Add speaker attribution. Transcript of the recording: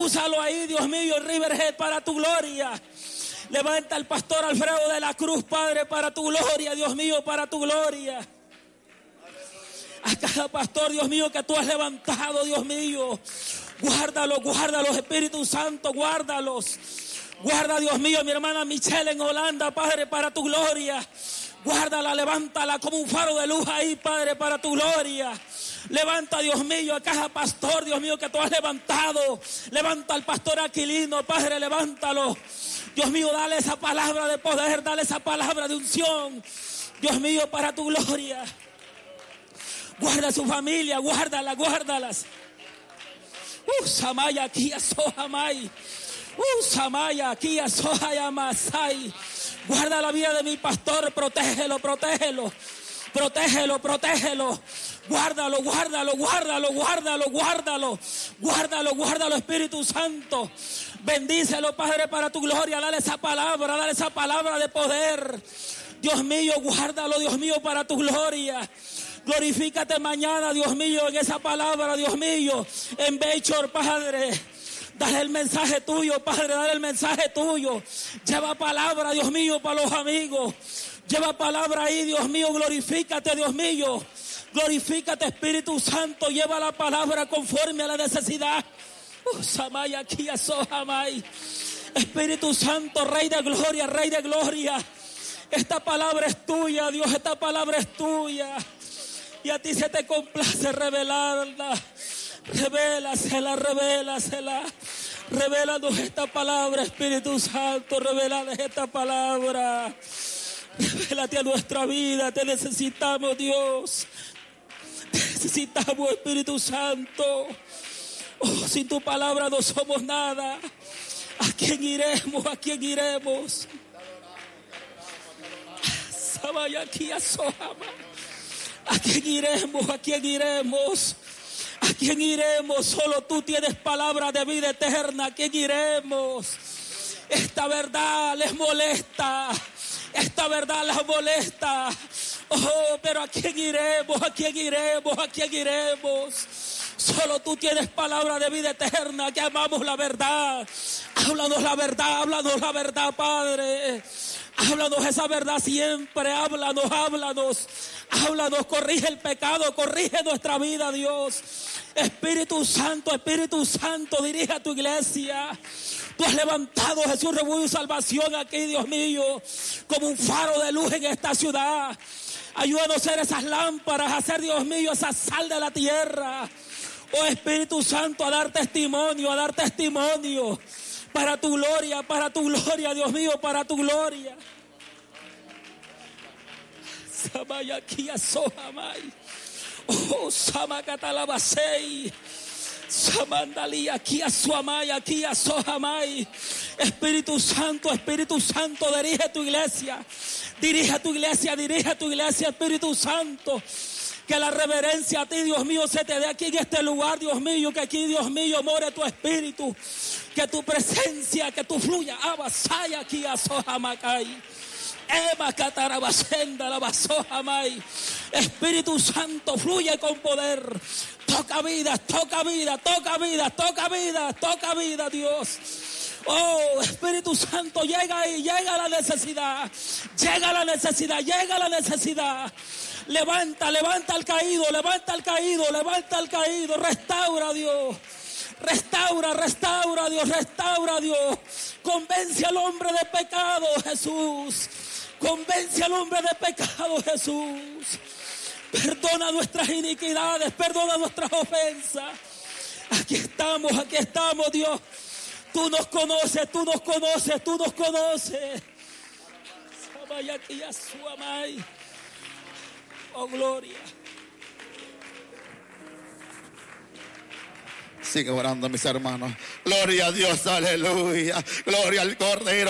Speaker 1: Úsalo ahí, Dios mío, Riverhead, para tu gloria. Levanta al pastor Alfredo de la Cruz, Padre, para tu gloria, Dios mío, para tu gloria. A cada pastor, Dios mío, que tú has levantado, Dios mío. Guárdalos, guárdalos, Espíritu Santo, guárdalos. Guarda, Dios mío, mi hermana Michelle en Holanda, Padre, para tu gloria. Guárdala, levántala como un faro de luz ahí, Padre, para tu gloria. Levanta, Dios mío, a cada pastor, Dios mío, que tú has levantado. Levanta al pastor Aquilino, Padre, levántalo. Dios mío, dale esa palabra de poder, dale esa palabra de unción. Dios mío, para tu gloria. Guarda a su familia, guárdala, guárdalas. Samaya aquí a Sohamay. Samaya aquí a Sohayamasai. Guarda la vida de mi pastor, protégelo, protégelo. Protégelo, protégelo. Guárdalo, guárdalo, guárdalo, guárdalo, guárdalo. Guárdalo, guárdalo, Espíritu Santo. Bendícelo, Padre, para tu gloria. Dale esa palabra de poder. Dios mío, guárdalo, Dios mío, para tu gloria. Glorifícate mañana, Dios mío, en esa palabra, Dios mío. En Bechor, Padre. Dale el mensaje tuyo, Padre, dale el mensaje tuyo. Lleva palabra, Dios mío, para los amigos. Lleva palabra ahí, Dios mío, glorifícate, Dios mío. Glorifícate, Espíritu Santo. Lleva la palabra conforme a la necesidad. Samaya aquí a Sohamay. Espíritu Santo, Rey de gloria, Rey de gloria. Esta palabra es tuya, Dios, esta palabra es tuya. Y a ti se te complace revelarla. Revélasela, revélasela. Revélanos esta palabra, Espíritu Santo. Revélanos esta palabra. Revélate a nuestra vida. Te necesitamos, Dios. Te necesitamos, Espíritu Santo. Oh, sin tu palabra no somos nada. ¿A quién iremos? ¿A quién iremos? Sabaya aquí a Sohama. ¿A quién iremos? ¿A quién iremos? ¿A quién iremos? Solo tú tienes palabra de vida eterna. ¿A quién iremos? Esta verdad les molesta. Esta verdad les molesta. Oh, pero ¿a quién iremos? ¿A quién iremos? ¿A quién iremos? Solo tú tienes palabra de vida eterna, que amamos la verdad. Háblanos la verdad, Padre. Háblanos esa verdad siempre, háblanos. Háblanos, corrige el pecado, corrige nuestra vida, Dios. Espíritu Santo, dirige a tu iglesia. Tú has levantado, Jesús, refugio y salvación aquí, Dios mío, como un faro de luz en esta ciudad. Ayúdanos a ser esas lámparas, a ser, Dios mío, esa sal de la tierra. Oh Espíritu Santo, a dar testimonio, para tu gloria, Dios mío, para tu gloria. Samaya aquí a Sohamay. Oh, Samakatalabasei. Samandalí aquí a Suamay, aquí a Sohamay. Espíritu Santo, dirige tu iglesia, Espíritu Santo. Que la reverencia a ti, Dios mío, se te dé aquí en este lugar, Dios mío. Que aquí, Dios mío, more tu espíritu. Que tu presencia, que tu fluya. Abasaya aquí a Sohamacay. Ema catarabasenda la basohamay. Espíritu Santo, fluye con poder. Toca vida, Dios. Oh, Espíritu Santo, llega ahí, llega la necesidad. Levanta al caído. Restaura, Dios. Restaura, Dios. Convence al hombre de pecado, Jesús. Perdona nuestras iniquidades, perdona nuestras ofensas. Aquí estamos, Dios. Tú nos conoces. Oh, gloria.
Speaker 2: Sigue orando, mis hermanos. Gloria a Dios, aleluya. Gloria al Cordero.